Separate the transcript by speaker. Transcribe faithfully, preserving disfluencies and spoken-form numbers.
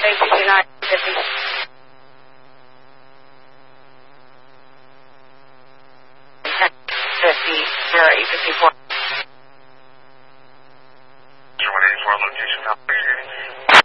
Speaker 1: eight sixty-nine fifty. fifty, zero eight fifty-four.
Speaker 2: one eighty-four, location,